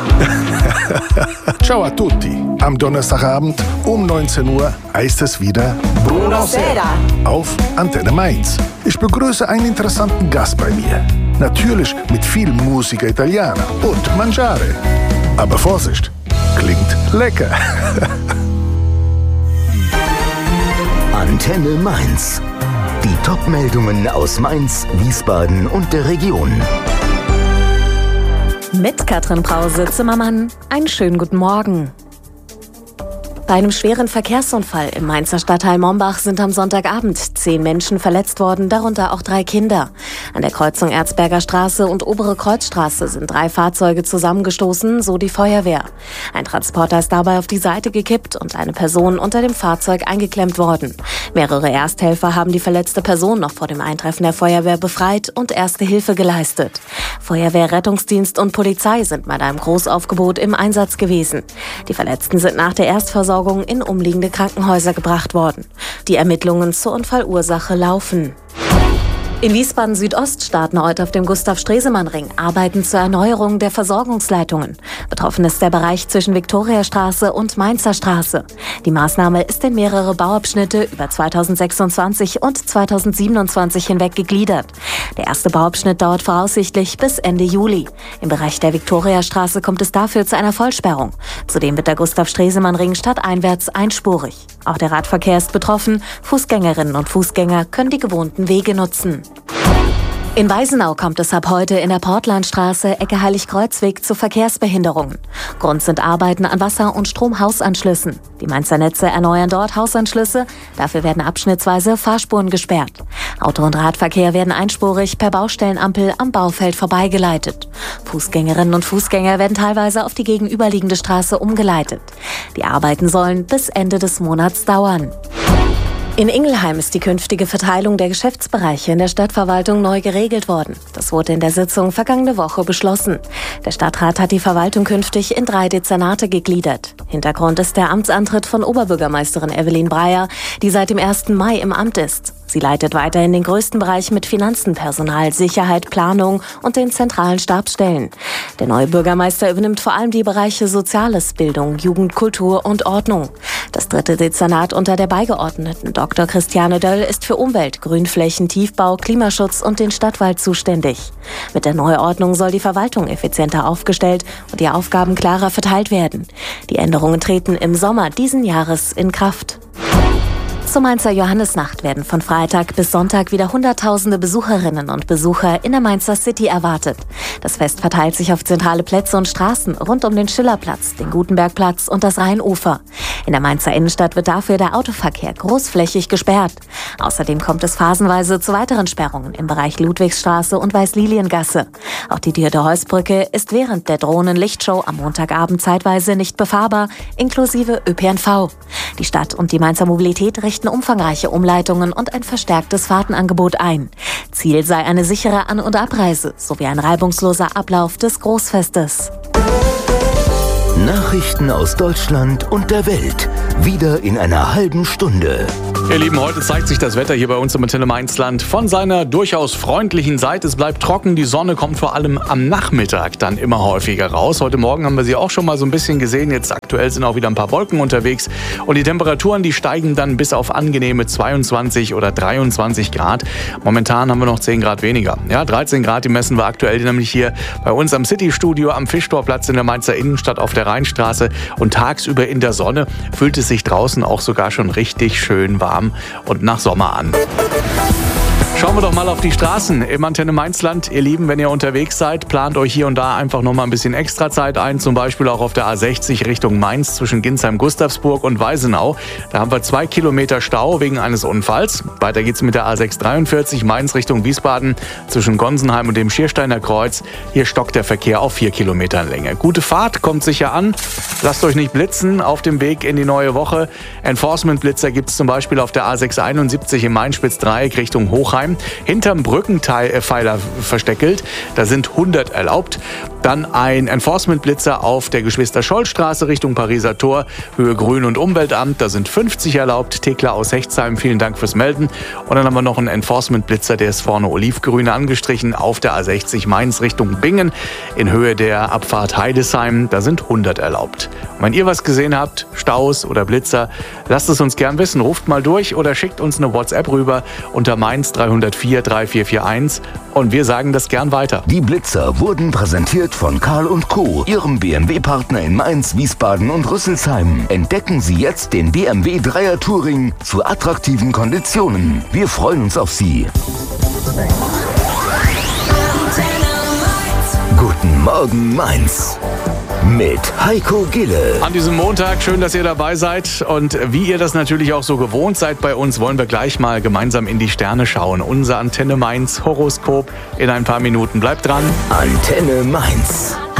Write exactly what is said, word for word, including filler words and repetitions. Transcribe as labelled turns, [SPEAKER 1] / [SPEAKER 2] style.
[SPEAKER 1] Ciao a tutti. Am Donnerstagabend um neunzehn Uhr heißt es wieder
[SPEAKER 2] Buonasera
[SPEAKER 1] auf Antenne Mainz. Ich begrüße einen interessanten Gast bei mir. Natürlich mit viel Musica Italiana und Mangiare. Aber Vorsicht, klingt lecker.
[SPEAKER 3] Antenne Mainz. Die Top-Meldungen aus Mainz, Wiesbaden und der Region.
[SPEAKER 4] Mit Katrin Brause-Zimmermann, einen schönen guten Morgen. Bei einem schweren Verkehrsunfall im Mainzer Stadtteil Mombach sind am Sonntagabend zehn Menschen verletzt worden, darunter auch drei Kinder. An der Kreuzung Erzberger Straße und Obere Kreuzstraße sind drei Fahrzeuge zusammengestoßen, so die Feuerwehr. Ein Transporter ist dabei auf die Seite gekippt und eine Person unter dem Fahrzeug eingeklemmt worden. Mehrere Ersthelfer haben die verletzte Person noch vor dem Eintreffen der Feuerwehr befreit und erste Hilfe geleistet. Feuerwehr, Rettungsdienst und Polizei sind mit einem Großaufgebot im Einsatz gewesen. Die Verletzten sind nach der Erstversorgung in umliegende Krankenhäuser gebracht worden. Die Ermittlungen zur Unfallursache laufen. In Wiesbaden Südost starten heute auf dem Gustav-Stresemann-Ring Arbeiten zur Erneuerung der Versorgungsleitungen. Betroffen ist der Bereich zwischen Viktoriastraße und Mainzer Straße. Die Maßnahme ist in mehrere Bauabschnitte über zweitausendsechsundzwanzig und zweitausendsiebenundzwanzig hinweg gegliedert. Der erste Bauabschnitt dauert voraussichtlich bis Ende Juli. Im Bereich der Viktoriastraße kommt es dafür zu einer Vollsperrung. Zudem wird der Gustav-Stresemann-Ring stadteinwärts einspurig. Auch der Radverkehr ist betroffen. Fußgängerinnen und Fußgänger können die gewohnten Wege nutzen. In Weisenau kommt es ab heute in der Portlandstraße, Ecke Heiligkreuzweg, zu Verkehrsbehinderungen. Grund sind Arbeiten an Wasser- und Stromhausanschlüssen. Die Mainzer Netze erneuern dort Hausanschlüsse, dafür werden abschnittsweise Fahrspuren gesperrt. Auto- und Radverkehr werden einspurig per Baustellenampel am Baufeld vorbeigeleitet. Fußgängerinnen und Fußgänger werden teilweise auf die gegenüberliegende Straße umgeleitet. Die Arbeiten sollen bis Ende des Monats dauern. In Ingelheim ist die künftige Verteilung der Geschäftsbereiche in der Stadtverwaltung neu geregelt worden. Das wurde in der Sitzung vergangene Woche beschlossen. Der Stadtrat hat die Verwaltung künftig in drei Dezernate gegliedert. Hintergrund ist der Amtsantritt von Oberbürgermeisterin Evelyn Breyer, die seit dem ersten Mai im Amt ist. Sie leitet weiterhin den größten Bereich mit Finanzen, Personal, Sicherheit, Planung und den zentralen Stabsstellen. Der neue Bürgermeister übernimmt vor allem die Bereiche Soziales, Bildung, Jugend, Kultur und Ordnung. Das dritte Dezernat unter der Beigeordneten Doktor Christiane Döll ist für Umwelt, Grünflächen, Tiefbau, Klimaschutz und den Stadtwald zuständig. Mit der Neuordnung soll die Verwaltung effizienter aufgestellt und die Aufgaben klarer verteilt werden. Die Änderungen treten im Sommer diesen Jahres in Kraft. Zur Mainzer Johannisnacht werden von Freitag bis Sonntag wieder Hunderttausende Besucherinnen und Besucher in der Mainzer City erwartet. Das Fest verteilt sich auf zentrale Plätze und Straßen rund um den Schillerplatz, den Gutenbergplatz und das Rheinufer. In der Mainzer Innenstadt wird dafür der Autoverkehr großflächig gesperrt. Außerdem kommt es phasenweise zu weiteren Sperrungen im Bereich Ludwigsstraße und Weißliliengasse. Auch die Dieter-Heuss-Brücke ist während der Drohnen-Lichtshow am Montagabend zeitweise nicht befahrbar, inklusive Ö P N V. Die Stadt und die Mainzer Mobilität richten umfangreiche Umleitungen und ein verstärktes Fahrtenangebot ein. Ziel sei eine sichere An- und Abreise sowie ein reibungsloser Ablauf des Großfestes.
[SPEAKER 3] Nachrichten aus Deutschland und der Welt. Wieder in einer halben Stunde.
[SPEAKER 5] Ihr Lieben, heute zeigt sich das Wetter hier bei uns im Antenne Mainzland von seiner durchaus freundlichen Seite. Es bleibt trocken, die Sonne kommt vor allem am Nachmittag dann immer häufiger raus. Heute Morgen haben wir sie auch schon mal so ein bisschen gesehen. Jetzt aktuell sind auch wieder ein paar Wolken unterwegs. Und die Temperaturen, die steigen dann bis auf angenehme zweiundzwanzig oder dreiundzwanzig Grad. Momentan haben wir noch zehn Grad weniger. Ja, dreizehn Grad, die messen wir aktuell nämlich hier bei uns am City-Studio am Fischtorplatz in der Mainzer Innenstadt auf der Rheinstraße. Und tagsüber in der Sonne fühlt es sich draußen auch sogar schon richtig schön warm und nach Sommer an. Schauen wir doch mal auf die Straßen im Antenne Mainzland. Ihr Lieben, wenn ihr unterwegs seid, plant euch hier und da einfach noch mal ein bisschen extra Zeit ein. Zum Beispiel auch auf der A sechzig Richtung Mainz zwischen Ginsheim-Gustavsburg und Weisenau. Da haben wir zwei Kilometer Stau wegen eines Unfalls. Weiter geht's mit der A sechs dreiundvierzig Mainz Richtung Wiesbaden zwischen Gonsenheim und dem Schiersteiner Kreuz. Hier stockt der Verkehr auf vier Kilometern Länge. Gute Fahrt, kommt sicher an. Lasst euch nicht blitzen auf dem Weg in die neue Woche. Enforcement-Blitzer gibt's zum Beispiel auf der A sechs einundsiebzig im Main-Spitz-Dreieck Richtung Hochheim. Hildesheim, hinterm Brückenpfeiler versteckelt. Da sind hundert erlaubt. Dann ein Enforcement-Blitzer auf der Geschwister-Scholl-Straße Richtung Pariser Tor, Höhe Grün- und Umweltamt. Da sind fünfzig erlaubt. Thekla aus Hechtsheim, vielen Dank fürs Melden. Und dann haben wir noch einen Enforcement-Blitzer, der ist vorne olivgrün angestrichen auf der A sechzig Mainz Richtung Bingen in Höhe der Abfahrt Heidesheim. Da sind hundert erlaubt. Und wenn ihr was gesehen habt, Staus oder Blitzer, lasst es uns gern wissen. Ruft mal durch oder schickt uns eine WhatsApp rüber unter Mainz drei null vier drei vier vier eins und wir sagen das gern weiter.
[SPEAKER 3] Die Blitzer wurden präsentiert von Karl und Co., Ihrem B M W-Partner in Mainz, Wiesbaden und Rüsselsheim. Entdecken Sie jetzt den B M W Dreier Touring zu attraktiven Konditionen. Wir freuen uns auf Sie. Guten Morgen Mainz mit Heiko Gille.
[SPEAKER 5] An diesem Montag, schön, dass ihr dabei seid. Und wie ihr das natürlich auch so gewohnt seid bei uns, wollen wir gleich mal gemeinsam in die Sterne schauen. Unser Antenne Mainz Horoskop in ein paar Minuten. Bleibt dran.
[SPEAKER 3] Antenne Mainz.